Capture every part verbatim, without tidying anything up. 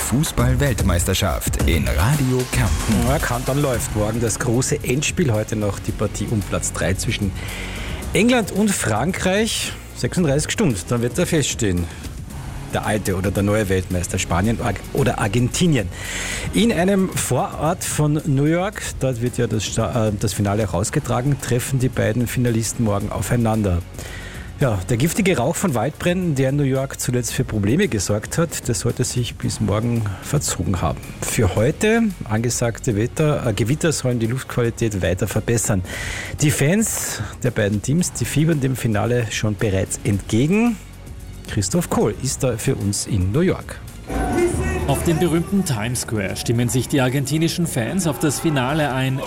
Fußball-Weltmeisterschaft in Radio Kärnten. Ja, Countdown läuft. Morgen das große Endspiel, heute noch die Partie um Platz drei zwischen England und Frankreich. sechsunddreißig Stunden, dann wird er feststehen. Der alte oder der neue Weltmeister, Spanien oder Argentinien. In einem Vorort von New York, dort wird ja das, äh, das Finale auch ausgetragen, treffen die beiden Finalisten morgen aufeinander. Ja, der giftige Rauch von Waldbränden, der in New York zuletzt für Probleme gesorgt hat, das sollte sich bis morgen verzogen haben. Für heute, angesagte Wetter, äh, Gewitter sollen die Luftqualität weiter verbessern. Die Fans der beiden Teams, die fiebern dem Finale schon bereits entgegen. Christoph Kohl ist da für uns in New York. Auf dem berühmten Times Square stimmen sich die argentinischen Fans auf das Finale ein.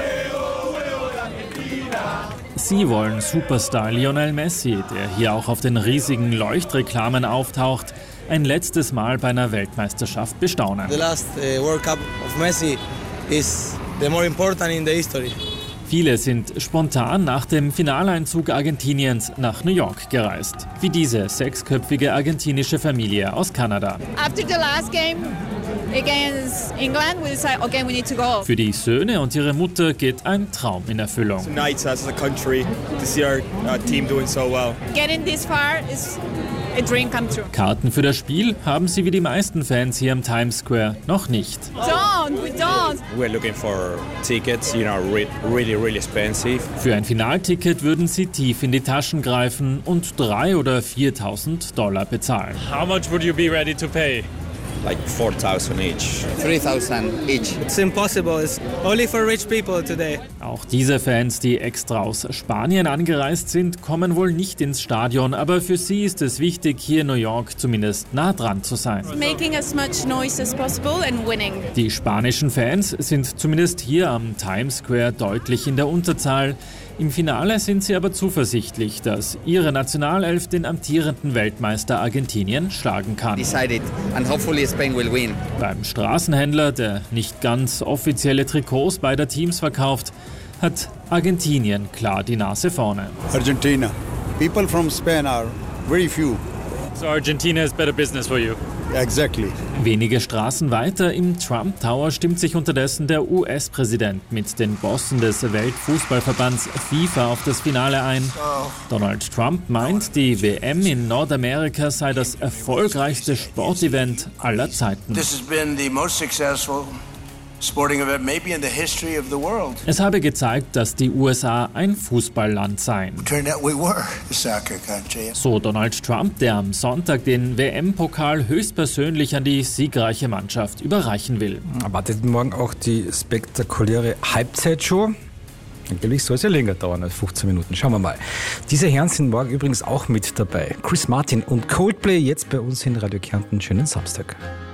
Sie wollen Superstar Lionel Messi, der hier auch auf den riesigen Leuchtreklamen auftaucht, ein letztes Mal bei einer Weltmeisterschaft bestaunen. The last uh, World Cup of Messi is the more important in the history. Viele sind spontan nach dem Finaleinzug Argentiniens nach New York gereist, wie diese sechsköpfige argentinische Familie aus Kanada. After the last game against England, we decided, okay, we need to go. Für die Söhne und ihre Mutter geht ein Traum in Erfüllung. Tonight, as a country, to see our uh, team doing so well. Getting this far is a dream come true. Karten für das Spiel haben sie wie die meisten Fans hier im Times Square noch nicht. Don't, we don't. We're looking for tickets, you know, re- really, really expensive. Für ein Finalticket würden sie tief in die Taschen greifen und drei oder viertausend Dollar bezahlen. How much would you be ready to pay? Like four thousand each. three thousand each. It's impossible. It's only for rich people today. Auch diese Fans, die extra aus Spanien angereist sind, kommen wohl nicht ins Stadion, aber für sie ist es wichtig, hier in New York zumindest nah dran zu sein. Making as much noise as possible and winning. Die spanischen Fans sind zumindest hier am Times Square deutlich in der Unterzahl. Im Finale sind sie aber zuversichtlich, dass ihre Nationalelf den amtierenden Weltmeister Argentinien schlagen kann. Decided and hopefully Spain will win. Beim Straßenhändler, der nicht ganz offizielle Trikots beider Teams verkauft, hat Argentinien klar die Nase vorne. Argentina. People from Spain are very few. So Argentina is better business for you. Exactly. Wenige Straßen weiter im Trump Tower stimmt sich unterdessen der U S-Präsident mit den Bossen des Weltfußballverbands FIFA auf das Finale ein. Donald Trump meint, die W M in Nordamerika sei das erfolgreichste Sportevent aller Zeiten. This has been the most successful sporting event maybe in the history of the world. Es habe gezeigt, dass die U S A ein Fußballland seien. Turned out we were a soccer country. So Donald Trump, der am Sonntag den W M-Pokal höchstpersönlich an die siegreiche Mannschaft überreichen will. Erwartet morgen auch die spektakuläre Halbzeitshow. Natürlich soll es ja länger dauern als fünfzehn Minuten. Schauen wir mal. Diese Herren sind morgen übrigens auch mit dabei. Chris Martin und Coldplay jetzt bei uns in Radio Kärnten. Schönen Samstag.